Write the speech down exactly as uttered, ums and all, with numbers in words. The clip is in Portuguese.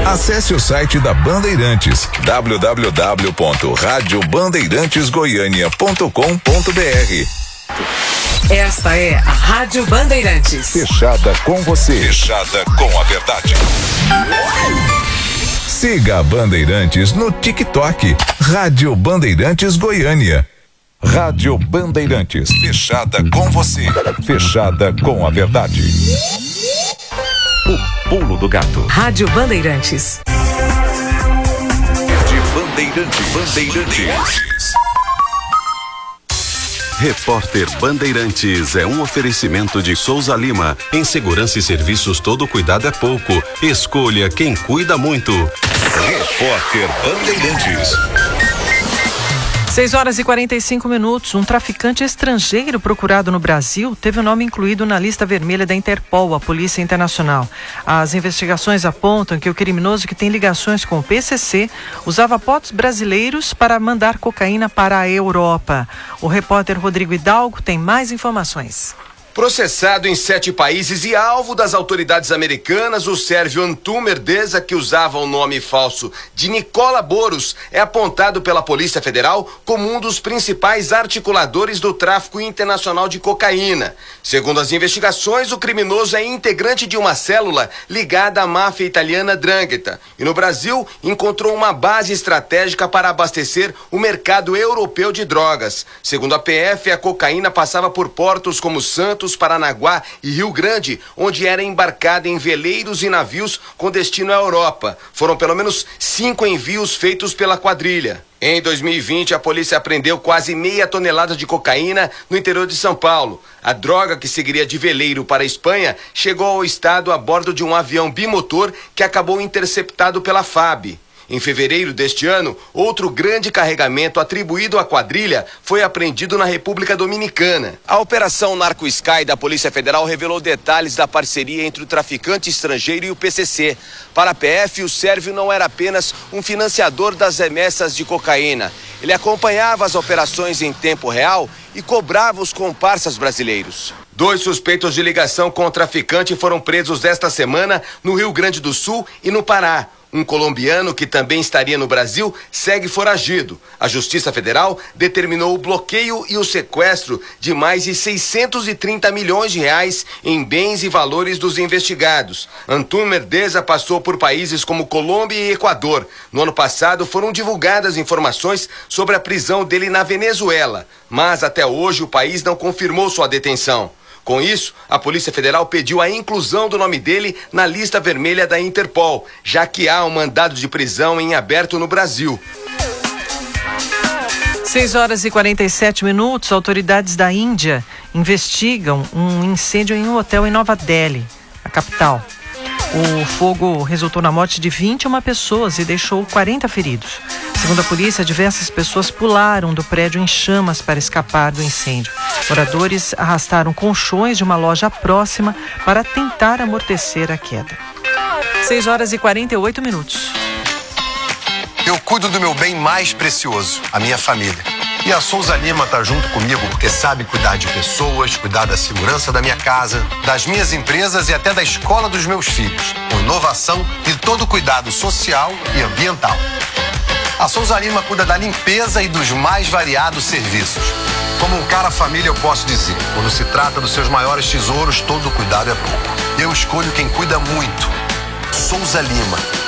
Acesse o site da Bandeirantes, w w w ponto rádio bandeirantes goiânia ponto com ponto b r. Esta é a Rádio Bandeirantes. Fechada com você. Fechada com a verdade. Siga a Bandeirantes no TikTok. Rádio Bandeirantes Goiânia. Rádio Bandeirantes. Fechada com você. Fechada com a verdade. O pulo do gato. Rádio Bandeirantes. De Bandeirantes. Bandeirantes. Repórter Bandeirantes é um oferecimento de Souza Lima. Em segurança e serviços, todo cuidado é pouco. Escolha quem cuida muito. Repórter Bandeirantes. seis horas e quarenta e cinco minutos. Um traficante estrangeiro procurado no Brasil teve o nome incluído na lista vermelha da Interpol, a Polícia Internacional. As investigações apontam que o criminoso, que tem ligações com o P C C, usava potes brasileiros para mandar cocaína para a Europa. O repórter Rodrigo Hidalgo tem mais informações. Processado em sete países e alvo das autoridades americanas, o sérvio Antun Merdeza, que usava o nome falso de Nicola Boros, é apontado pela Polícia Federal como um dos principais articuladores do tráfico internacional de cocaína. Segundo as investigações, o criminoso é integrante de uma célula ligada à máfia italiana 'Ndrangheta e no Brasil encontrou uma base estratégica para abastecer o mercado europeu de drogas. Segundo a P F, a cocaína passava por portos como Santos, Paranaguá e Rio Grande, onde era embarcada em veleiros e navios com destino à Europa. Foram pelo menos cinco envios feitos pela quadrilha. Em dois mil e vinte, a polícia apreendeu quase meia tonelada de cocaína no interior de São Paulo. A droga, que seguiria de veleiro para a Espanha, chegou ao estado a bordo de um avião bimotor que acabou interceptado pela F A B. Em fevereiro deste ano, outro grande carregamento atribuído à quadrilha foi apreendido na República Dominicana. A Operação Narco Sky da Polícia Federal revelou detalhes da parceria entre o traficante estrangeiro e o P C C. Para a P F, o sérvio não era apenas um financiador das remessas de cocaína. Ele acompanhava as operações em tempo real e cobrava os comparsas brasileiros. Dois suspeitos de ligação com o traficante foram presos esta semana no Rio Grande do Sul e no Pará. Um colombiano, que também estaria no Brasil, segue foragido. A Justiça Federal determinou o bloqueio e o sequestro de mais de seiscentos e trinta milhões de reais em bens e valores dos investigados. Antun Merdeza passou por países como Colômbia e Equador. No ano passado foram divulgadas informações sobre a prisão dele na Venezuela, mas até hoje o país não confirmou sua detenção. Com isso, a Polícia Federal pediu a inclusão do nome dele na lista vermelha da Interpol, já que há um mandado de prisão em aberto no Brasil. seis horas e quarenta e sete minutos. Autoridades da Índia investigam um incêndio em um hotel em Nova Delhi, a capital. O fogo resultou na morte de vinte e uma pessoas e deixou quarenta feridos. Segundo a polícia, diversas pessoas pularam do prédio em chamas para escapar do incêndio. Moradores arrastaram colchões de uma loja próxima para tentar amortecer a queda. seis horas e quarenta e oito minutos. Eu cuido do meu bem mais precioso, a minha família. E a Souza Lima tá junto comigo porque sabe cuidar de pessoas, cuidar da segurança da minha casa, das minhas empresas e até da escola dos meus filhos, com inovação e todo cuidado social e ambiental. A Souza Lima cuida da limpeza e dos mais variados serviços. Como um cara família, eu posso dizer, quando se trata dos seus maiores tesouros, todo cuidado é pouco. Eu escolho quem cuida muito. Souza Lima.